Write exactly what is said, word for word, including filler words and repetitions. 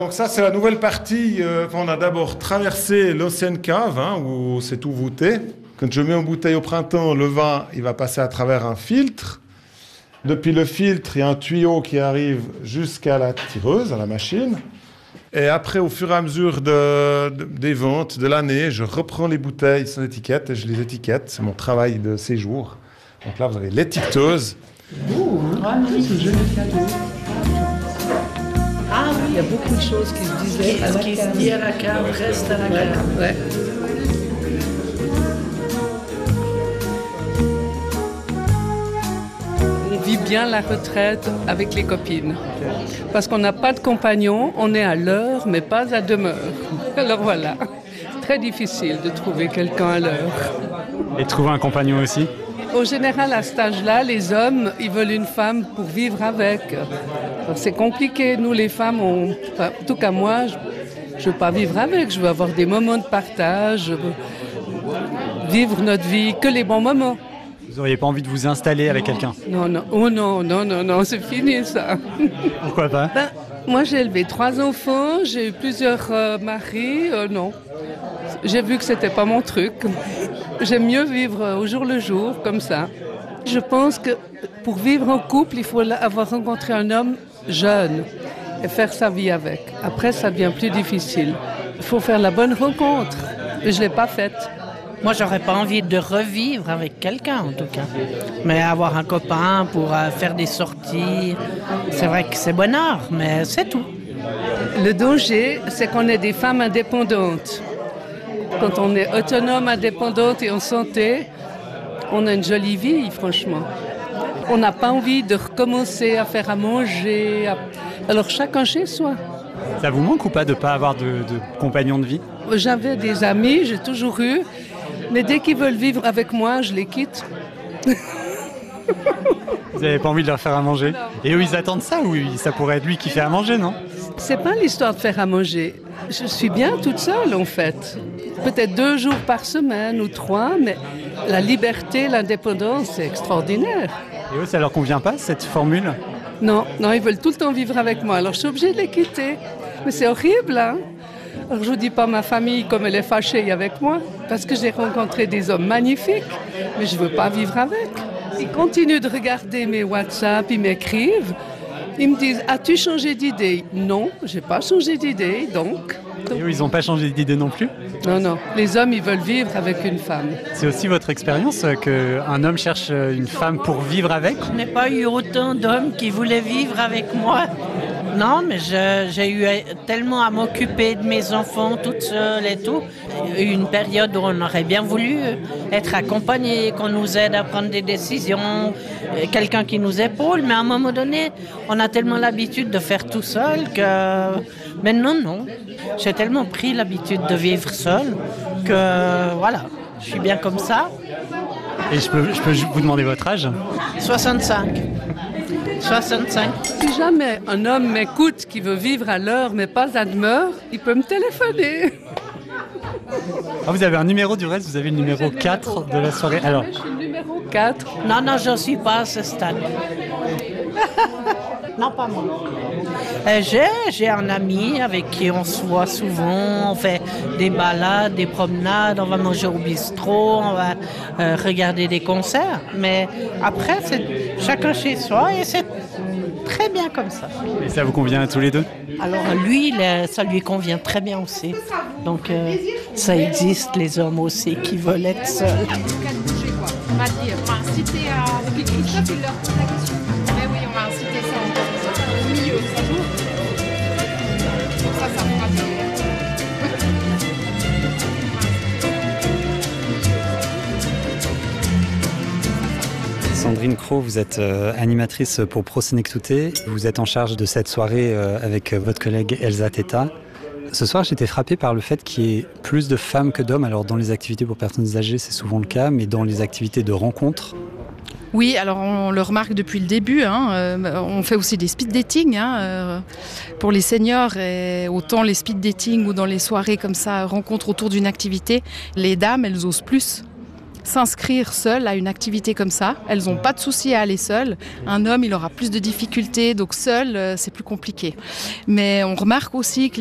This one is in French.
Donc ça, c'est la nouvelle partie. Euh, on a d'abord traversé l'Ocean Cave, hein, où c'est tout voûté. Quand je mets une bouteille au printemps, le vin, il va passer à travers un filtre. Depuis le filtre, il y a un tuyau qui arrive jusqu'à la tireuse, à la machine. Et après, au fur et à mesure de, de, des ventes de l'année, je reprends les bouteilles sans étiquette et je les étiquette. C'est mon travail de séjour. Donc là, vous avez l'étiqueteuse. Ouh, ah, oui, c'est joli cadeau. Ah oui, il y a beaucoup de choses qui se disaient. Ce qui se dit à la cave reste à la cave. Ouais. On vit bien la retraite avec les copines. Parce qu'on n'a pas de compagnon, on est à l'heure, mais pas à demeure. Alors voilà, c'est très difficile de trouver quelqu'un à l'heure. Et trouver un compagnon aussi? Au général, à cet âge-là, les hommes, ils veulent une femme pour vivre avec. Alors, c'est compliqué. Nous, les femmes, on... enfin, en tout cas moi, je ne veux pas vivre avec. Je veux avoir des moments de partage, je veux vivre notre vie, que les bons moments. Vous n'auriez pas envie de vous installer avec quelqu'un? Non, non, oh non, non, non, non, c'est fini ça. Pourquoi pas? Ben, moi, j'ai élevé trois enfants, j'ai eu plusieurs euh, maris, euh, non. J'ai vu que c'était pas mon truc. J'aime mieux vivre au jour le jour, comme ça. Je pense que pour vivre en couple, il faut avoir rencontré un homme jeune et faire sa vie avec. Après, ça devient plus difficile. Il faut faire la bonne rencontre. Et je ne l'ai pas faite. Moi, j'aurais pas envie de revivre avec quelqu'un, en tout cas. Mais avoir un copain pour euh, faire des sorties, c'est vrai que c'est bonheur, mais c'est tout. Le danger, c'est qu'on est des femmes indépendantes. Quand on est autonome, indépendante et en santé, on a une jolie vie, franchement. On n'a pas envie de recommencer à faire à manger. À... Alors chacun chez soi. Ça vous manque ou pas de ne pas avoir de, de compagnon de vie? J'avais des amis, j'ai toujours eu. Mais dès qu'ils veulent vivre avec moi, je les quitte. Vous n'avez pas envie de leur faire à manger? Et eux, ils attendent ça ou ça pourrait être lui qui fait à manger, non? C'est pas l'histoire de faire à manger. Je suis bien toute seule, en fait. Peut-être deux jours par semaine ou trois, mais la liberté, l'indépendance, c'est extraordinaire. Et eux, ça leur convient pas, cette formule? Non, non, ils veulent tout le temps vivre avec moi. Alors, je suis obligée de les quitter. Mais c'est horrible, hein? Alors, je ne vous dis pas ma famille comme elle est fâchée avec moi, parce que j'ai rencontré des hommes magnifiques, mais je ne veux pas vivre avec. Ils continuent de regarder mes WhatsApp, ils m'écrivent. Ils me disent « As-tu changé d'idée ?» Non, je n'ai pas changé d'idée, donc... Et eux, ils n'ont pas changé d'idée non plus? Non, non. Les hommes, ils veulent vivre avec une femme. C'est aussi votre expérience qu'un homme cherche une femme pour vivre avec? Je n'ai pas eu autant d'hommes qui voulaient vivre avec moi. Non, mais je, j'ai eu tellement à m'occuper de mes enfants toute seule et tout. Il y a eu une période où on aurait bien voulu être accompagnés, qu'on nous aide à prendre des décisions, quelqu'un qui nous épaule. Mais à un moment donné, on a tellement l'habitude de faire tout seul que... Maintenant, non. J'ai tellement pris l'habitude de vivre seule que, voilà, je suis bien comme ça. Et je peux, je peux vous demander votre âge? soixante-cinq. soixante-cinq. Si jamais un homme m'écoute qui veut vivre à l'heure mais pas à demeure, il peut me téléphoner. Ah, vous avez un numéro du reste, vous avez le numéro quatre de la soirée. Alors... Je suis le numéro quatre. Non, non, je ne suis pas à ce stade. Non, pas moi. Euh, j'ai, j'ai un ami avec qui on se voit souvent, on fait des balades, des promenades, on va manger au bistrot, on va euh, regarder des concerts. Mais après, c'est chacun chez soi et c'est très bien comme ça. Et ça vous convient à tous les deux? Alors lui, ça lui convient très bien aussi. Donc euh, ça existe, les hommes aussi qui veulent être seuls. On va dire, on va inciter à... Avec Christophe, il leur pose la question. Mais oui, on va inciter ça au milieu, ça joue. Donc ça, ça va faire. Sandrine Cros, vous êtes euh, animatrice pour Prosenectute. Vous êtes en charge de cette soirée euh, avec votre collègue Elsa Teta. Ce soir, j'étais frappé par le fait qu'il y ait plus de femmes que d'hommes. Alors, dans les activités pour personnes âgées, c'est souvent le cas, mais dans les activités de rencontres... Oui, alors on le remarque depuis le début. Hein, euh, on fait aussi des speed dating hein, euh, pour les seniors. Et autant les speed dating ou dans les soirées comme ça, rencontres autour d'une activité, les dames, elles osent plus s'inscrire seules à une activité comme ça. Elles n'ont pas de souci à aller seules. Un homme, il aura plus de difficultés, donc seul, c'est plus compliqué. Mais on remarque aussi que